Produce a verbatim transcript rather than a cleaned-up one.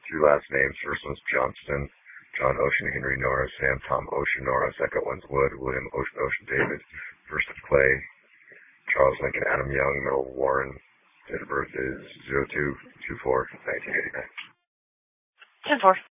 two last names. First one's Johnston, John Ocean, Henry Norris, Sam Tom Ocean Norris. Second one's Wood, William Ocean Ocean David. First of Clay, Charles Lincoln Adam Young, Middle Warren. Date of birth is zero two two four nineteen eighty-nine. ten four.